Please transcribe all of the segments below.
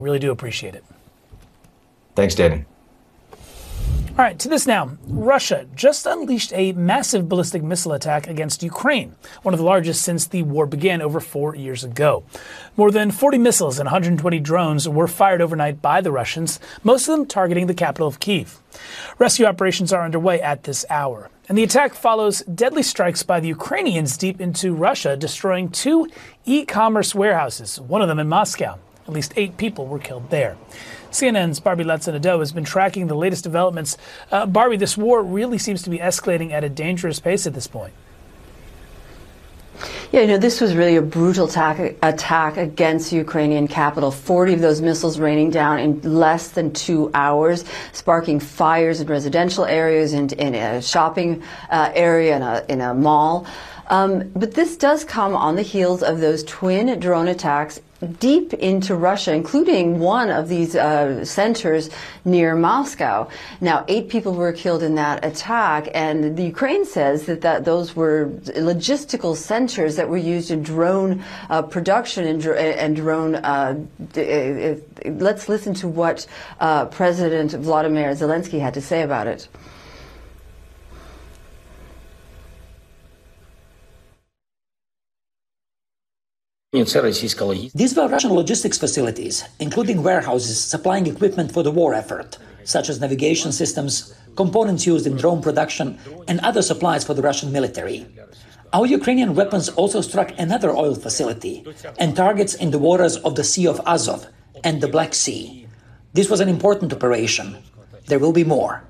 Really do appreciate it. Thanks, Danny. All right, to this now. Russia just unleashed a massive ballistic missile attack against Ukraine, one of the largest since the war began over 4 years ago. More than 40 missiles and 120 drones were fired overnight by the Russians, most of them targeting the capital of Kyiv. Rescue operations are underway at this hour. And the attack follows deadly strikes by the Ukrainians deep into Russia, destroying 2 e-commerce warehouses, one of them in Moscow. At least 8 people were killed there. CNN's Barbie Latsa-Nadeau has been tracking the latest developments. Barbie, this war really seems to be escalating at a dangerous pace at this point. Yeah, this was really a brutal attack against the Ukrainian capital. 40 of those missiles raining down in less than 2 hours, sparking fires in residential areas and in a shopping area, in a mall. But this does come on the heels of those twin drone attacks deep into Russia, including one of these centers near Moscow. Now, 8 people were killed in that attack, and the Ukraine says that those were logistical centers that were used in drone production and drone. Let's listen to what President Volodymyr Zelensky had to say about it. These were Russian logistics facilities, including warehouses supplying equipment for the war effort, such as navigation systems, components used in drone production, and other supplies for the Russian military. Our Ukrainian weapons also struck another oil facility and targets in the waters of the Sea of Azov and the Black Sea. This was an important operation. There will be more.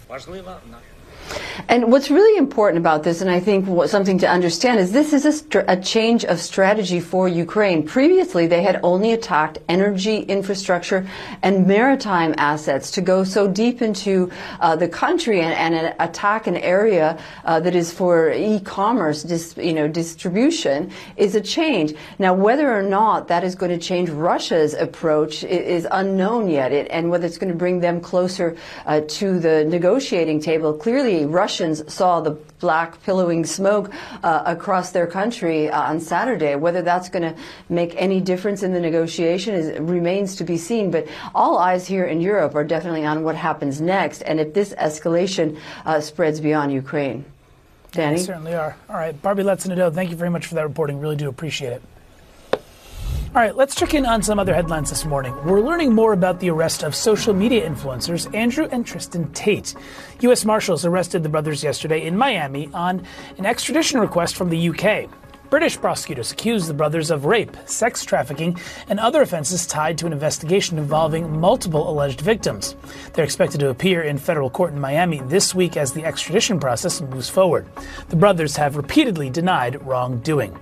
And what's really important about this, and I think something to understand, is this is a change of strategy for Ukraine. Previously, they had only attacked energy infrastructure and maritime assets. To go so deep into the country and attack an area that is for e-commerce, distribution, is a change. Now, whether or not that is going to change Russia's approach is unknown yet, and whether it's going to bring them closer to the negotiating table. Clearly, Russians saw the black pillowing smoke across their country on Saturday. Whether that's going to make any difference in the negotiation remains to be seen. But all eyes here in Europe are definitely on what happens next, and if this escalation spreads beyond Ukraine. Danny? They certainly are. All right, Barbie Latsa-Nadeau, thank you very much for that reporting. Really do appreciate it. All right, let's check in on some other headlines this morning. We're learning more about the arrest of social media influencers Andrew and Tristan Tate. U.S. Marshals arrested the brothers yesterday in Miami on an extradition request from the UK. British prosecutors accused the brothers of rape, sex trafficking, and other offenses tied to an investigation involving multiple alleged victims. They're expected to appear in federal court in Miami this week as the extradition process moves forward. The brothers have repeatedly denied wrongdoing.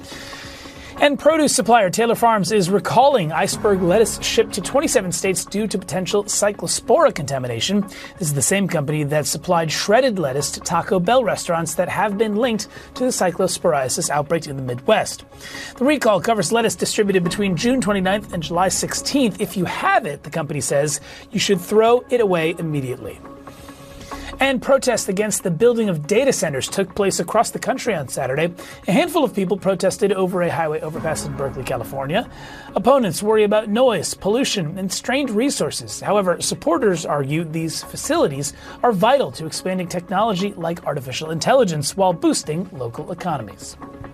And produce supplier Taylor Farms is recalling iceberg lettuce shipped to 27 states due to potential cyclospora contamination. This is the same company that supplied shredded lettuce to Taco Bell restaurants that have been linked to the cyclosporiasis outbreak in the Midwest. The recall covers lettuce distributed between June 29th and July 16th. If you have it, the company says, you should throw it away immediately. And protests against the building of data centers took place across the country on Saturday. A handful of people protested over a highway overpass in Berkeley, California. Opponents worry about noise, pollution, and strained resources. However, supporters argue these facilities are vital to expanding technology like artificial intelligence while boosting local economies.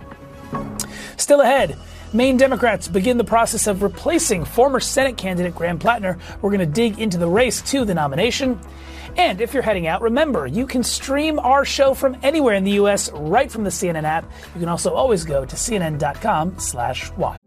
Still ahead, Maine Democrats begin the process of replacing former Senate candidate Graham Plattner. We're going to dig into the race to the nomination. And if you're heading out, remember, you can stream our show from anywhere in the U.S. right from the CNN app. You can also always go to cnn.com/watch.